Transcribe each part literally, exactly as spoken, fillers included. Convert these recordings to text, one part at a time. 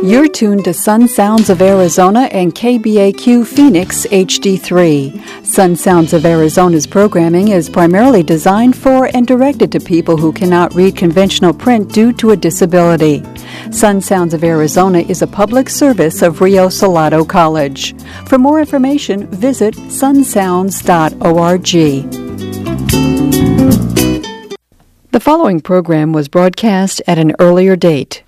You're tuned to Sun Sounds of Arizona and K B A Q Phoenix H D three. Sun Sounds of Arizona's programming is primarily designed for and directed to people who cannot read conventional print due to a disability. Sun Sounds of Arizona is a public service of Rio Salado College. For more information, visit sun sounds dot org. The following program was broadcast at an earlier date.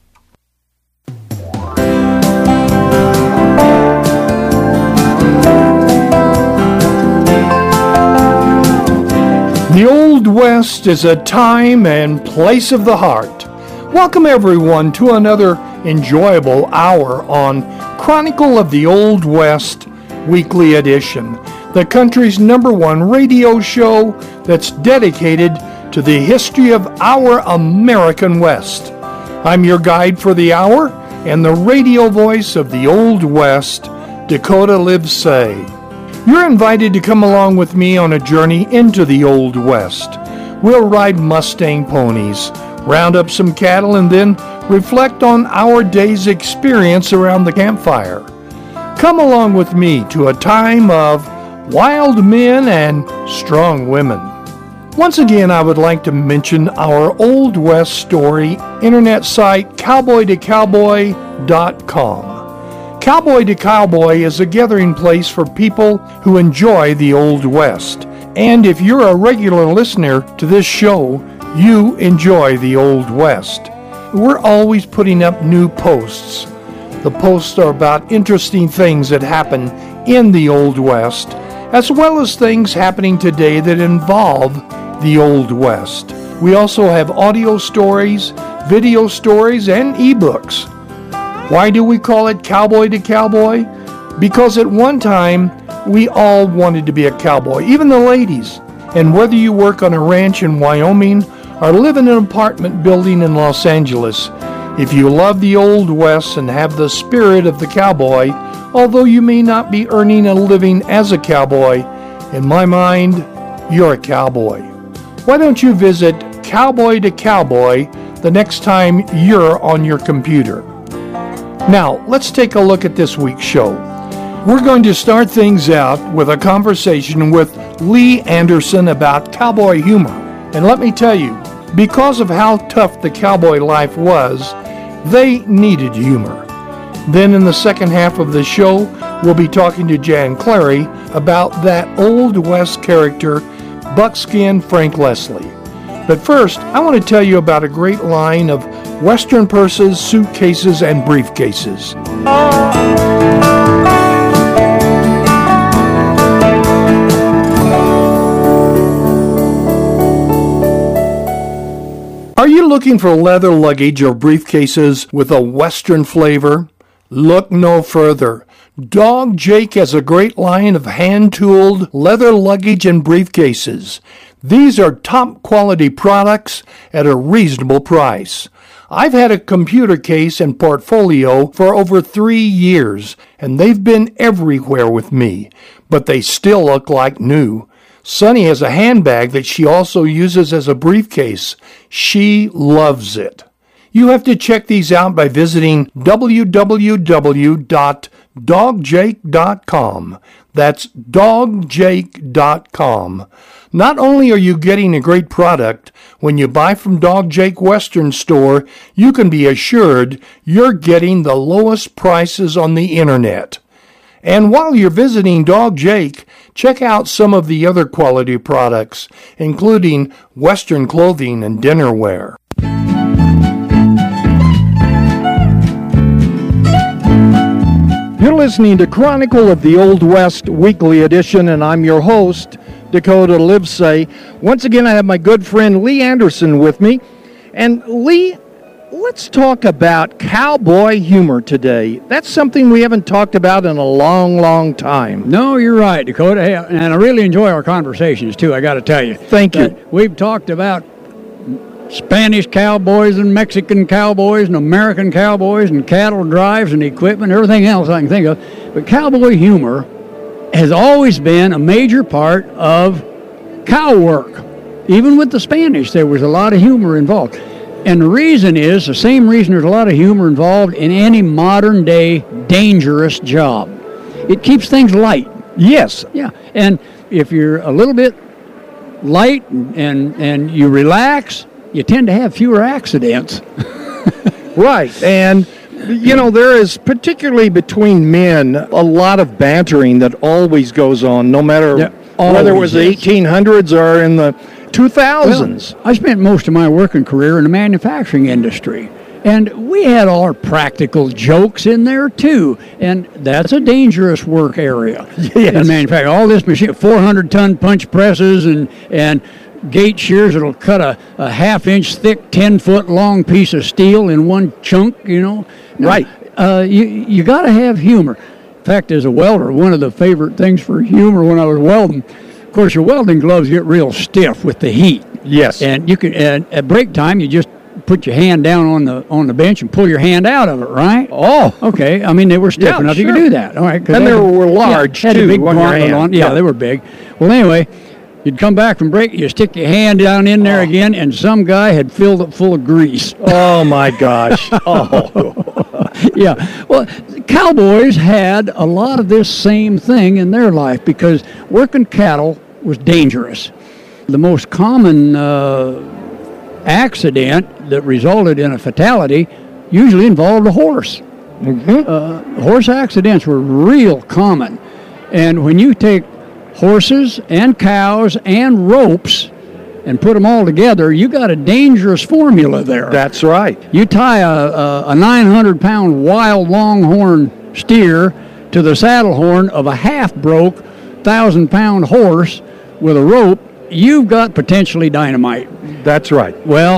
The Old West is a time and place of the heart. Welcome everyone to another enjoyable hour on Chronicle of the Old West Weekly Edition, the country's number one radio show that's dedicated to the history of our American West. I'm your guide for the hour and the radio voice of the Old West, Dakota Livesay. You're invited to come along with me on a journey into the Old West. We'll ride Mustang ponies, round up some cattle, and then reflect on our day's experience around the campfire. Come along with me to a time of wild men and strong women. Once again, I would like to mention our Old West Story internet site, cowboy to cowboy dot com. Cowboy to Cowboy is a gathering place for people who enjoy the Old West. And if you're a regular listener to this show, you enjoy the Old West. We're always putting up new posts. The posts are about interesting things that happen in the Old West, as well as things happening today that involve the Old West. We also have audio stories, video stories, and ebooks. Why do we call it Cowboy to Cowboy? Because at one time, we all wanted to be a cowboy, even the ladies. And whether you work on a ranch in Wyoming or live in an apartment building in Los Angeles, if you love the Old West and have the spirit of the cowboy, although you may not be earning a living as a cowboy, in my mind, you're a cowboy. Why don't you visit Cowboy to Cowboy the next time you're on your computer? Now, let's take a look at this week's show. We're going to start things out with a conversation with Lee Anderson about cowboy humor. And let me tell you, because of how tough the cowboy life was, they needed humor. Then in the second half of the show, we'll be talking to Jan Clary about that Old West character, Buckskin Frank Leslie. But first, I want to tell you about a great line of Western purses, suitcases, and briefcases. Are you looking for leather luggage or briefcases with a Western flavor? Look no further. Dog Jake has a great line of hand-tooled leather luggage and briefcases. These are top-quality products at a reasonable price. I've had a computer case and portfolio for over three years, and they've been everywhere with me, but they still look like new. Sunny has a handbag that she also uses as a briefcase. She loves it. You have to check these out by visiting w w w dot dog jake dot com. That's dog jake dot com. Not only are you getting a great product, when you buy from Dog Jake Western Store, you can be assured you're getting the lowest prices on the internet. And while you're visiting Dog Jake, check out some of the other quality products, including Western clothing and dinnerware. You're listening to Chronicle of the Old West Weekly Edition, and I'm your host, Dakota Livesay. Once again, I have my good friend Lee Anderson with me. And Lee, let's talk about cowboy humor today. That's something we haven't talked about in a long, long time. No, you're right, Dakota. Hey, and I really enjoy our conversations, too, I got to tell you. Thank you. But we've talked about Spanish cowboys and Mexican cowboys and American cowboys and cattle drives and equipment, everything else I can think of. But cowboy humor has always been a major part of cow work. Even with the Spanish, there was a lot of humor involved. And the reason is the same reason there's a lot of humor involved in any modern day dangerous job. It keeps things light. Yes. Yeah. And if you're a little bit light and, and, and you relax, you tend to have fewer accidents. Right. And, you know, there is, particularly between men, a lot of bantering that always goes on, no matter Yeah, whether it always was the is. eighteen hundreds or in the two thousands. Well, I spent most of my working career in the manufacturing industry, and we had all our practical jokes in there too. And that's a dangerous work area Yes. in manufacturing. All this machine, four hundred ton punch presses and and gate shears that'll cut a, a half inch thick, ten foot long piece of steel in one chunk. You know, No, Right. Uh, you you got to have humor. In fact, as a welder, one of the favorite things for humor when I was welding, of course, your welding gloves get real stiff with the heat. Yes. And you can and at break time you just put your hand down on the on the bench and pull your hand out of it, right? Oh. Okay. I mean they were stiff Yeah, enough you sure. could do that. All right. 'cause And they they had- were large, yeah, had a too, big on your gauntlet hand. on. Yeah, Yeah. they were big. Well, anyway, you'd come back from break, you stick your hand down in there Oh. again, and some guy had filled it full of grease. Oh, my gosh. Oh. Yeah. Well, cowboys had a lot of this same thing in their life because working cattle was dangerous. The most common uh, accident that resulted in a fatality usually involved a horse. Mhm. Uh, horse accidents were real common. And when you take horses and cows and ropes and put them all together, you got a dangerous formula there. That's right. You tie a, a, a nine hundred pound wild longhorn steer to the saddle horn of a half-broke one thousand pound horse with a rope, you've got potentially dynamite. That's right. Well,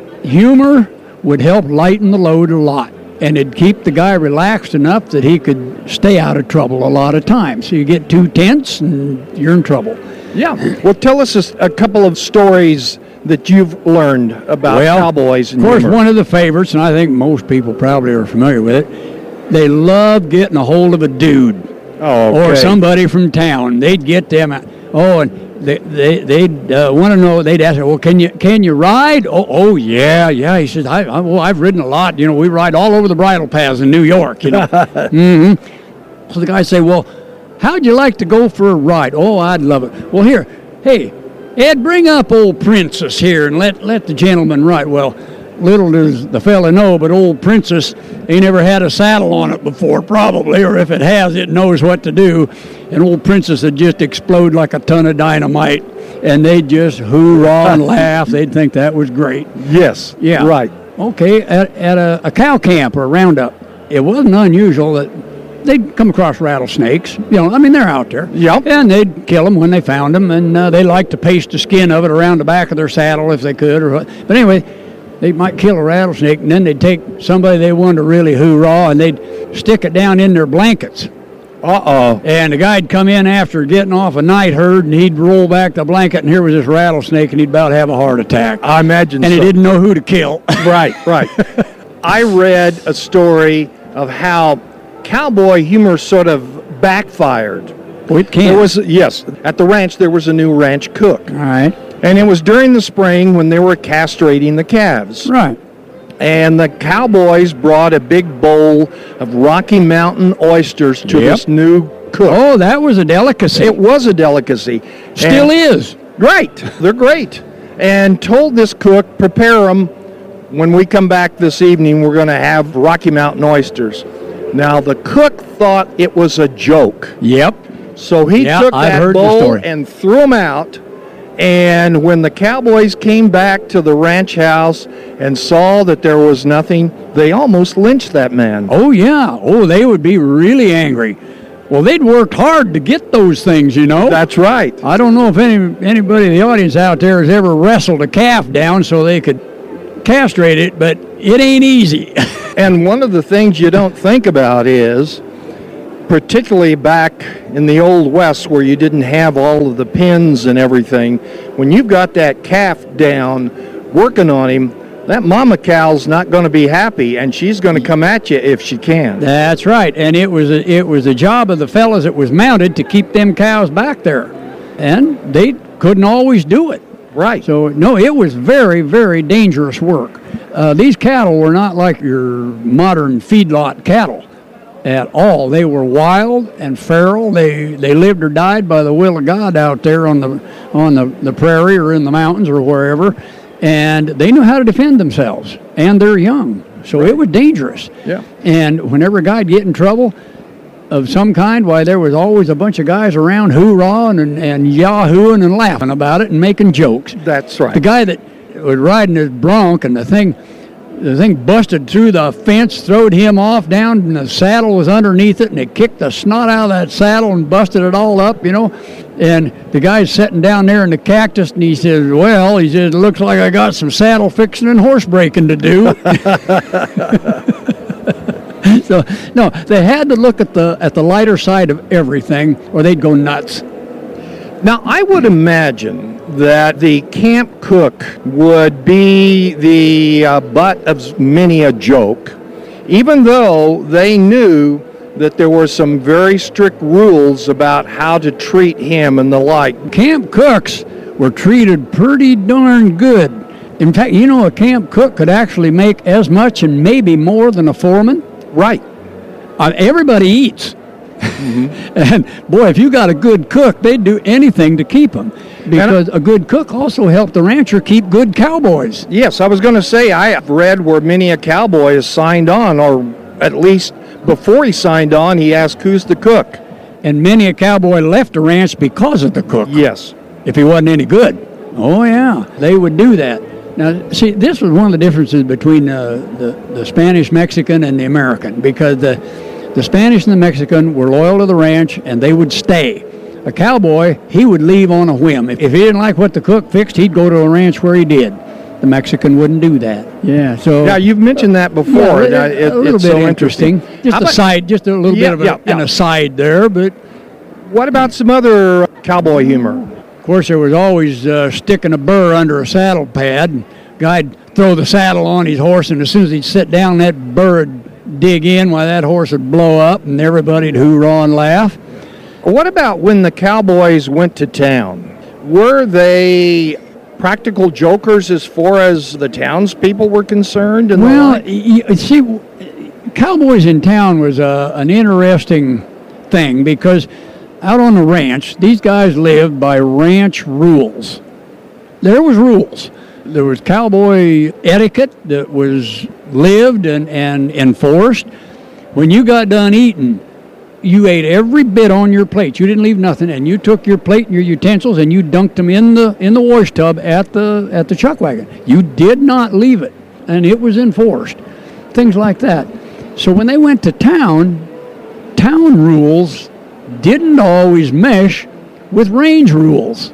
humor would help lighten the load a lot, and it'd keep the guy relaxed enough that he could stay out of trouble a lot of times. So you get too tense and you're in trouble. Yeah. Well, tell us a, s- a couple of stories that you've learned about Well, cowboys and Of course, humor. one of the favorites, and I think most people probably are familiar with it, they love getting a hold of a dude Oh, or okay. somebody from town. They'd get them. out- Oh, and they they they'd uh, want to know. They'd ask, "Well, can you can you ride?" Oh, oh yeah, yeah. He says, I, I well, I've ridden a lot. You know, we ride all over the bridle paths in New York. You know. hmm So the guys say, "Well, how'd you like to go for a ride?" "Oh, I'd love it." "Well, here, hey, Ed, bring up old Princess here and let let the gentleman ride." Well, little does the fella know, but old Princess ain't never had a saddle on it before, probably, or if it has, it knows what to do. And old Princess would just explode like a ton of dynamite, and they'd just hoorah and laugh. They'd think that was great. Yes. Yeah. Right. Okay, at, at a, a cow camp or a roundup, it wasn't unusual that they'd come across rattlesnakes. You know, I mean, they're out there. Yep. And they'd kill them when they found them, and uh, they liked to paste the skin of it around the back of their saddle if they could. Or what. But anyway, they might kill a rattlesnake, and then they'd take somebody they wanted to really hoorah, and they'd stick it down in their blankets. Uh-oh. And the guy'd come in after getting off a night herd, and he'd roll back the blanket, and here was this rattlesnake, and he'd about have a heart attack. I imagine and so. he didn't know who to kill. Right, right. I read a story of how cowboy humor sort of backfired. Well, it can't. There was, yes, at the ranch there was a new ranch cook. All right. And it was during the spring when they were castrating the calves. Right. And the cowboys brought a big bowl of Rocky Mountain oysters to Yep. this new cook. Oh, that was a delicacy. It was a delicacy. Still And- is. Great. They're great. And told this cook, prepare them. When we come back this evening, we're going to have Rocky Mountain oysters. Now, the cook thought it was a joke. Yep. So he Yeah, took I've that heard the bowl story. and threw them out. And when the cowboys came back to the ranch house and saw that there was nothing, they almost lynched that man. Oh, yeah. Oh, they would be really angry. Well, they'd worked hard to get those things, you know. That's right. I don't know if any anybody in the audience out there has ever wrestled a calf down so they could castrate it, but it ain't easy. And one of the things you don't think about is, particularly back in the Old West where you didn't have all of the pins and everything, when you've got that calf down working on him, that mama cow's not going to be happy, and she's going to come at you if she can. That's right. And it was a, it was the job of the fellas that was mounted to keep them cows back there. And they couldn't always do it. Right. So, no, it was very, very dangerous work. Uh, these cattle were not like your modern feedlot cattle at all. They were wild and feral. They they lived or died by the will of God out there on the on the, the prairie or in the mountains or wherever, and they knew how to defend themselves and their young. So right. It was dangerous. Yeah. And whenever a guy'd get in trouble of some kind, why, there was always a bunch of guys around hoorahing and, and yahooing and laughing about it and making jokes. That's right. The guy that was riding his bronc and the thing the thing busted through the fence, throwed him off down, and the saddle was underneath it, and it kicked the snot out of that saddle and busted it all up, you know. And the guy's sitting down there in the cactus, and he says, well, he says, it looks like I got some saddle fixing and horse breaking to do. So, no, they had to look at the at the lighter side of everything, or they'd go nuts. Now, I would imagine that the camp cook would be the uh, butt of many a joke, even though they knew that there were some very strict rules about how to treat him and the like. Camp cooks were treated pretty darn good. In fact, you know, a camp cook could actually make as much and maybe more than a foreman. Right. Uh, everybody eats. Mm-hmm. And, boy, if you got a good cook, they'd do anything to keep them. Because a good cook also helped the rancher keep good cowboys. Yes, I was going to say, I have read where many a cowboy is signed on, or at least before he signed on, he asked, who's the cook? And many a cowboy left the ranch because of the cook. Yes. If he wasn't any good. Oh, yeah, they would do that. Now, see, this was one of the differences between uh, the, the Spanish Mexican and the American, because the, the Spanish and the Mexican were loyal to the ranch, and they would stay. A cowboy, he would leave on a whim. If, if he didn't like what the cook fixed, he'd go to a ranch where he did. The Mexican wouldn't do that. Yeah, so... Yeah, you've mentioned that before. Yeah, it, it, a little it's bit so interesting. interesting. Just How a about, side, just a little yeah, bit of a, yeah, yeah. an aside there, but... What about some other cowboy humor? Of course, there was always uh, sticking a burr under a saddle pad. And guy'd throw the saddle on his horse, and as soon as he'd sit down, that burr would dig in, while that horse would blow up, and everybody'd hoorah and laugh. What about when the cowboys went to town? Were they practical jokers as far as the townspeople were concerned? And well, you see, cowboys in town was a, an interesting thing, because out on the ranch, these guys lived by ranch rules. There was rules. There was cowboy etiquette that was lived and, and enforced. When you got done eating, you ate every bit on your plate. You didn't leave nothing, and you took your plate and your utensils and you dunked them in the in the wash tub at the at the chuck wagon. You did not leave it, and it was enforced. Things like that. So when they went to town, town rules didn't always mesh with range rules.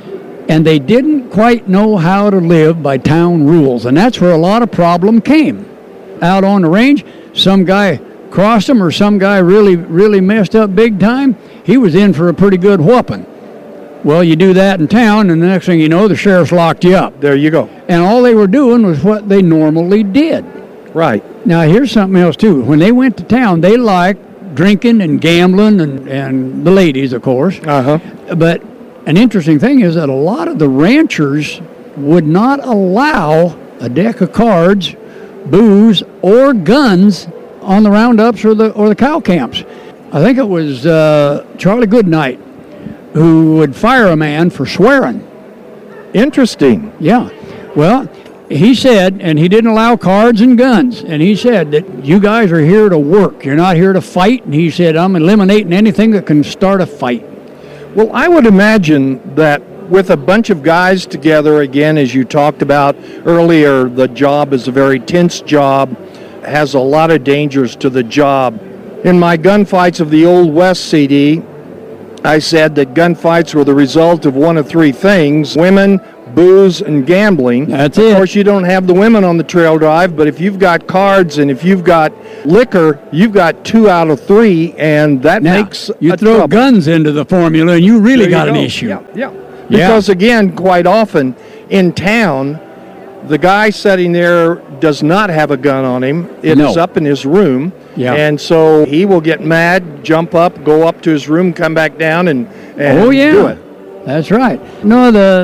And they didn't quite know how to live by town rules. And that's where a lot of problem came. Out on the range, some guy crossed them, or some guy really, really messed up big time, he was in for a pretty good whooping. Well, you do that in town, and the next thing you know, the sheriff's locked you up. There you go. And all they were doing was what they normally did. Right. Now, here's something else, too. When they went to town, they liked drinking and gambling, and, and the ladies, of course. Uh-huh. But an interesting thing is that a lot of the ranchers would not allow a deck of cards, booze, or guns on the roundups or the or the cow camps. I think it was uh, Charlie Goodnight who would fire a man for swearing. Interesting. Yeah. Well, he said, and he didn't allow cards and guns, and he said that you guys are here to work. You're not here to fight. And he said, I'm eliminating anything that can start a fight. Well, I would imagine that with a bunch of guys together, again, as you talked about earlier, the job is a very tense job, has a lot of dangers to the job. In my Gunfights of the Old West C D, I said that gunfights were the result of one of three things: women, booze, and gambling. That's it. Of it. course, you don't have the women on the trail drive, but if you've got cards and if you've got liquor, you've got two out of three, and that now, makes you a throw trouble. guns into the formula, and you really There got you an go. issue. Yeah, yeah. Because, again, quite often in town, the guy sitting there does not have a gun on him. It No. is up in his room. Yeah. And so he will get mad, jump up, go up to his room, come back down, and, and Oh, yeah. do it. That's right. No, the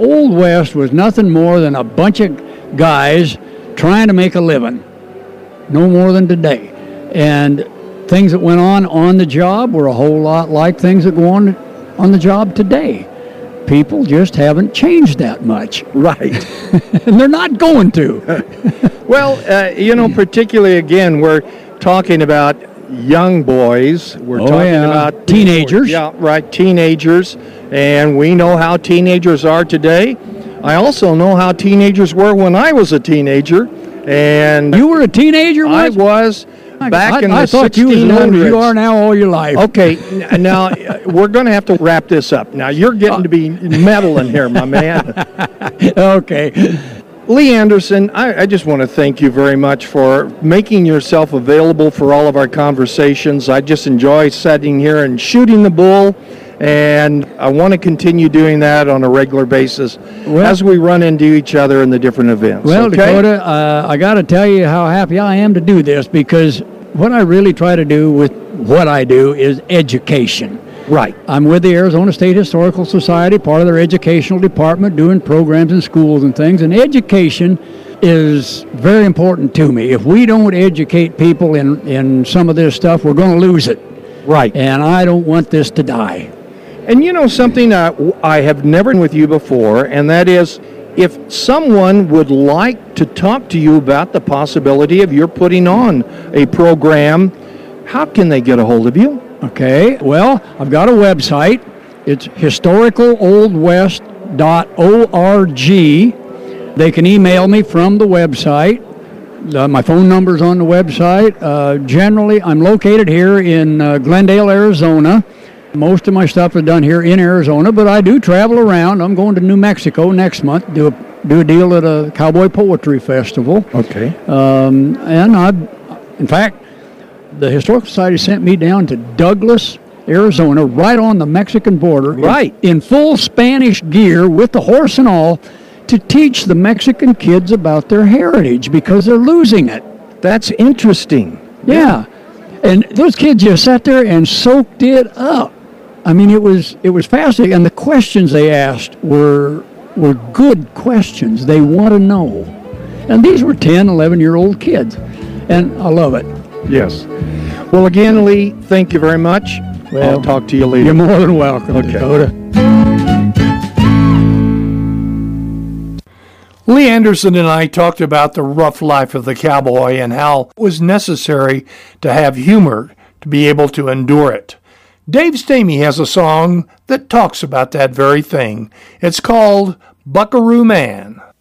Old West was nothing more than a bunch of guys trying to make a living, no more than today. And things that went on on the job were a whole lot like things that go on on the job today. People just haven't changed that much. Right. And they're not going to. Well, uh, you know, particularly, again, we're talking about young boys. We're oh, talking yeah. about teenagers. Yeah, right, teenagers. And we know how teenagers are today. I also know how teenagers were when I was a teenager. And you were a teenager? I was. Back I, in I the thought you sixteen hundreds. were as you are now all your life. Okay, n- now uh, we're going to have to wrap this up. Now you're getting to be meddling here, my man. Okay. Lee Anderson, I, I just want to thank you very much for making yourself available for all of our conversations. I just enjoy sitting here and shooting the bull, and I want to continue doing that on a regular basis well, as we run into each other in the different events. Well, okay? Dakota, uh, I got to tell you how happy I am to do this, because what I really try to do with what I do is education. Right. I'm with the Arizona State Historical Society, part of their educational department, doing programs in schools and things. And education is very important to me. If we don't educate people in, in some of this stuff, we're going to lose it. Right. And I don't want this to die. And you know something uh, I have never done with you before, and that is, if someone would like to talk to you about the possibility of your putting on a program, how can they get a hold of you? Okay, well, I've got a website. It's historical old west dot org. They can email me from the website. Uh, my phone number's on the website. Uh, generally, I'm located here in uh, Glendale, Arizona. Most of my stuff is done here in Arizona, but I do travel around. I'm going to New Mexico next month, do a, do a deal at a Cowboy Poetry Festival. Okay. Um, and I, in fact, the Historical Society sent me down to Douglas, Arizona, right on the Mexican border. Right. In, in full Spanish gear with the horse and all, to teach the Mexican kids about their heritage, because they're losing it. That's interesting. Yeah. And those kids just sat there and soaked it up. I mean, it was it was fascinating, and the questions they asked were were good questions. They want to know. And these were ten, eleven-year-old kids, and I love it. Yes. Well, again, Lee, thank you very much. Well, I'll talk to you later. You're more than welcome, Okay. Dakota. Lee Anderson and I talked about the rough life of the cowboy and how it was necessary to have humor to be able to endure it. Dave Stamey has a song that talks about that very thing. It's called Buckaroo Man.